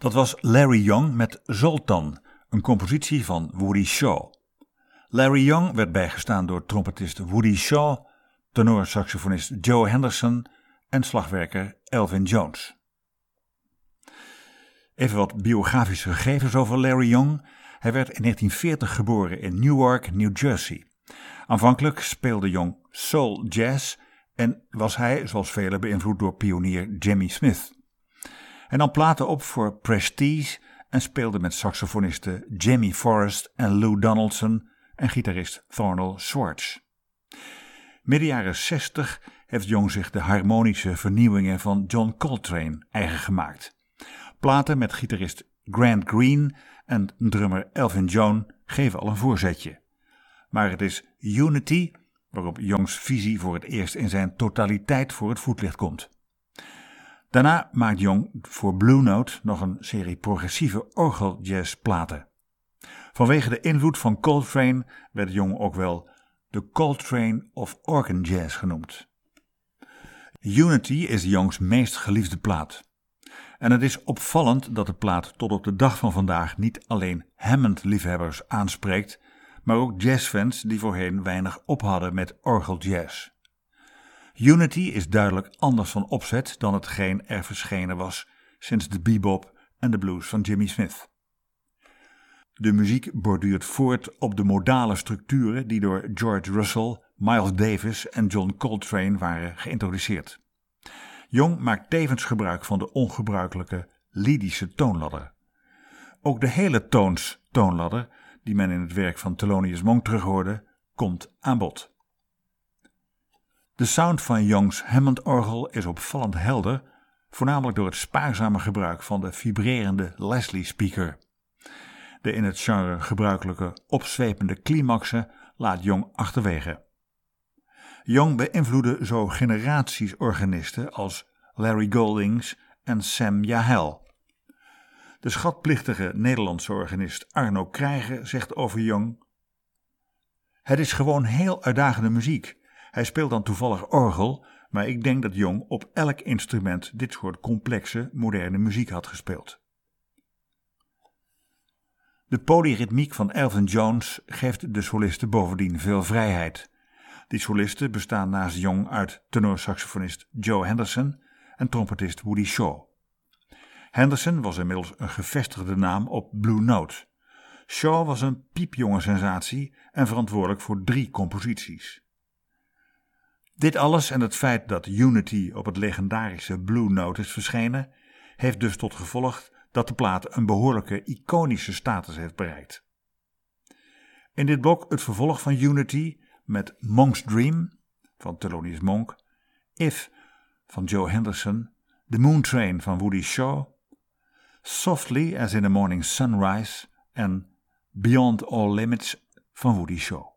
Dat was Larry Young met Zoltan, een compositie van Woody Shaw. Larry Young werd bijgestaan door trompetist Woody Shaw, tenorsaxofonist Joe Henderson en slagwerker Elvin Jones. Even wat biografische gegevens over Larry Young. Hij werd in 1940 geboren in Newark, New Jersey. Aanvankelijk speelde Young soul jazz en was hij, zoals velen, beïnvloed door pionier Jimmy Smith. Hij nam platen op voor Prestige en speelde met saxofonisten Jamie Forrest en Lou Donaldson en gitarist Thornell Swartz. Midden jaren 60 heeft Young zich de harmonische vernieuwingen van John Coltrane eigen gemaakt. Platen met gitarist Grant Green en drummer Elvin Jones geven al een voorzetje. Maar het is Unity waarop Youngs visie voor het eerst in zijn totaliteit voor het voetlicht komt. Daarna maakt Young voor Blue Note nog een serie progressieve orgeljazzplaten. Vanwege de invloed van Coltrane werd Young ook wel de Coltrane of Organ Jazz genoemd. Unity is Youngs meest geliefde plaat. En het is opvallend dat de plaat tot op de dag van vandaag niet alleen Hammond-liefhebbers aanspreekt, maar ook jazzfans die voorheen weinig op hadden met orgeljazz. Unity is duidelijk anders van opzet dan hetgeen er verschenen was sinds de bebop en de blues van Jimmy Smith. De muziek borduurt voort op de modale structuren die door George Russell, Miles Davis en John Coltrane waren geïntroduceerd. Young maakt tevens gebruik van de ongebruikelijke Lydische toonladder. Ook de hele toonladder, die men in het werk van Thelonious Monk terughoorde, komt aan bod. De sound van Youngs Hammond-orgel is opvallend helder, voornamelijk door het spaarzame gebruik van de vibrerende Leslie-speaker. De in het genre gebruikelijke opzwepende climaxen laat Young achterwege. Young beïnvloedde zo generaties organisten als Larry Goldings en Sam Yahel. De schatplichtige Nederlandse organist Arno Krijger zegt over Young: "Het is gewoon heel uitdagende muziek. Hij speelt dan toevallig orgel, maar ik denk dat Young op elk instrument dit soort complexe, moderne muziek had gespeeld." De polyritmiek van Elvin Jones geeft de solisten bovendien veel vrijheid. Die solisten bestaan naast Young uit tenorsaxofonist Joe Henderson en trompetist Woody Shaw. Henderson was inmiddels een gevestigde naam op Blue Note. Shaw was een piepjonge sensatie en verantwoordelijk voor 3 composities. Dit alles en het feit dat Unity op het legendarische Blue Note is verschenen, heeft dus tot gevolg dat de plaat een behoorlijke iconische status heeft bereikt. In dit blok het vervolg van Unity met Monk's Dream van Thelonious Monk, If van Joe Henderson, The Moon Train van Woody Shaw, Softly as in the Morning Sunrise en Beyond All Limits van Woody Shaw.